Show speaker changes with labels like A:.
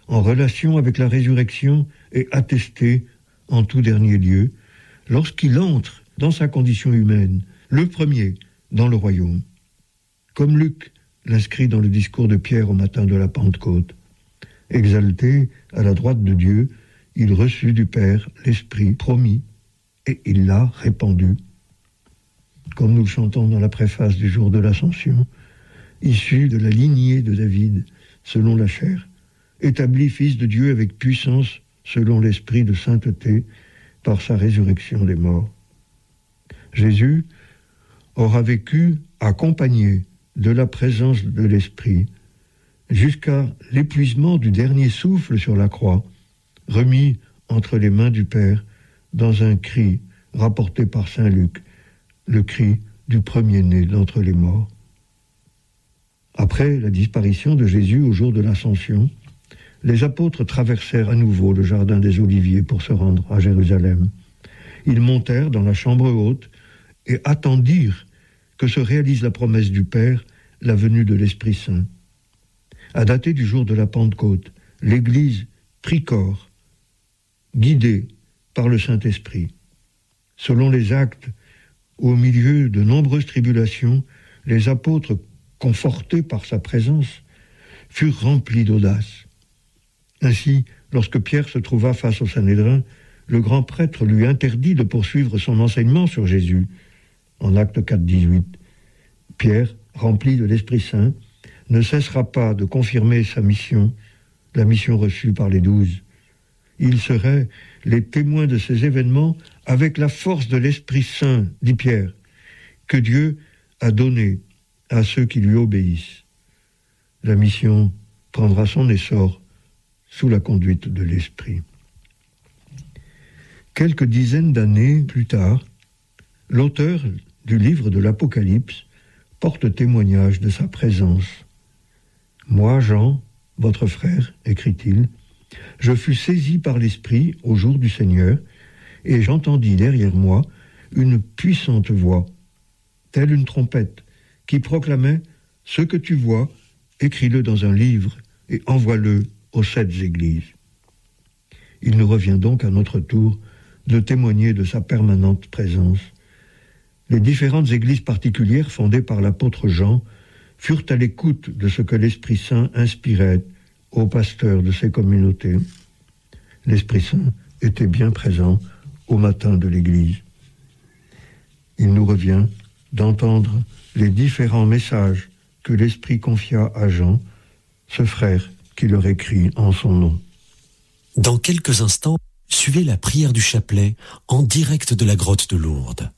A: en relation avec la résurrection est attesté en tout dernier lieu, lorsqu'il entre dans sa condition humaine, le premier dans le royaume. Comme Luc l'inscrit dans le discours de Pierre au matin de la Pentecôte. Exalté à la droite de Dieu, il reçut du Père l'Esprit promis et il l'a répandu. Comme nous le chantons dans la préface du jour de l'Ascension, issu de la lignée de David, selon la chair, établi fils de Dieu avec puissance, selon l'esprit de sainteté, par sa résurrection des morts. Jésus aura vécu accompagné de la présence de l'Esprit, jusqu'à l'épuisement du dernier souffle sur la croix, remis entre les mains du Père dans un cri rapporté par saint Luc, le cri du premier-né d'entre les morts. Après la disparition de Jésus au jour de l'Ascension, les apôtres traversèrent à nouveau le jardin des Oliviers pour se rendre à Jérusalem. Ils montèrent dans la chambre haute et attendirent que se réalise la promesse du Père, la venue de l'Esprit Saint. À dater du jour de la Pentecôte, l'Église prit corps, guidée par le Saint-Esprit. Selon les Actes, au milieu de nombreuses tribulations, les apôtres, confortés par sa présence, furent remplis d'audace. Ainsi, lorsque Pierre se trouva face au Sanhédrin, le grand prêtre lui interdit de poursuivre son enseignement sur Jésus. En Actes 4, 18, Pierre, rempli de l'Esprit Saint, ne cessera pas de confirmer sa mission, la mission reçue par les 12. Ils seraient les témoins de ces événements avec la force de l'Esprit Saint, dit Pierre, que Dieu a donné à ceux qui lui obéissent. La mission prendra son essor sous la conduite de l'Esprit. Quelques dizaines d'années plus tard, l'auteur du livre de l'Apocalypse porte témoignage de sa présence. « Moi, Jean, votre frère, écrit-il, je fus saisi par l'Esprit au jour du Seigneur, et j'entendis derrière moi une puissante voix, telle une trompette, qui proclamait « Ce que tu vois, écris-le dans un livre et envoie-le aux 7 églises. » Il nous revient donc à notre tour de témoigner de sa permanente présence. Les différentes églises particulières fondées par l'apôtre Jean furent à l'écoute de ce que l'Esprit Saint inspirait aux pasteurs de ces communautés. L'Esprit Saint était bien présent au matin de l'Église. Il nous revient d'entendre les différents messages que l'Esprit confia à Jean, ce frère qui leur écrit en son nom.
B: Dans quelques instants, suivez la prière du chapelet en direct de la grotte de Lourdes.